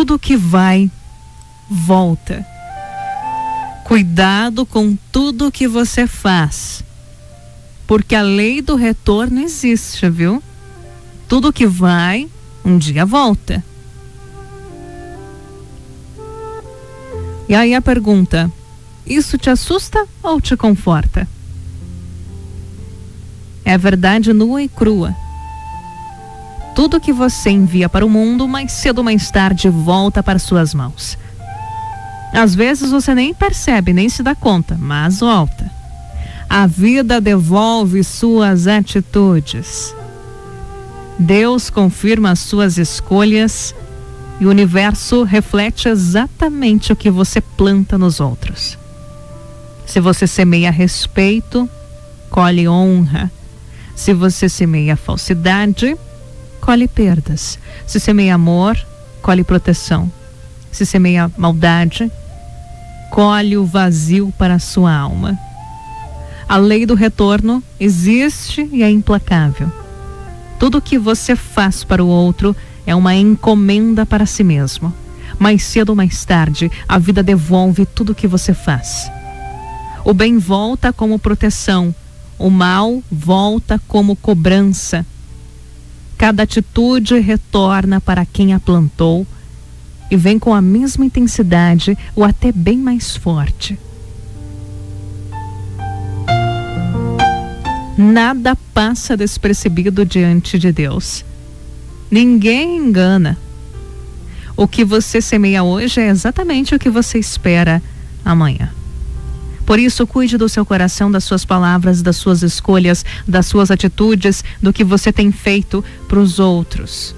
Tudo que vai, volta. Cuidado com tudo que você faz, porque a lei do retorno existe, viu? Tudo que vai, um dia volta. E aí a pergunta: isso te assusta ou te conforta? É a verdade nua e crua. Tudo que você envia para o mundo, mais cedo ou mais tarde, volta para suas mãos. Às vezes você nem percebe, nem se dá conta, mas volta. A vida devolve suas atitudes. Deus confirma as suas escolhas e o universo reflete exatamente o que você planta nos outros. Se você semeia respeito, colhe honra. Se você semeia falsidade, colhe perdas. Se semeia amor, colhe proteção. Se semeia maldade, colhe o vazio para a sua alma. A lei do retorno existe e é implacável. Tudo que você faz para o outro é uma encomenda para si mesmo. Mais cedo ou mais tarde, a vida devolve tudo que você faz. O bem volta como proteção, o mal volta como cobrança. Cada atitude retorna para quem a plantou e vem com a mesma intensidade ou até bem mais forte. Nada passa despercebido diante de Deus. Ninguém engana. O que você semeia hoje é exatamente o que você espera amanhã. Por isso, cuide do seu coração, das suas palavras, das suas escolhas, das suas atitudes, do que você tem feito para os outros.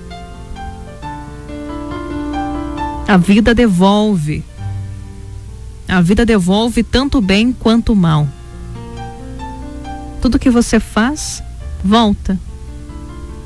A vida devolve. A vida devolve tanto o bem quanto o mal. Tudo que você faz, volta.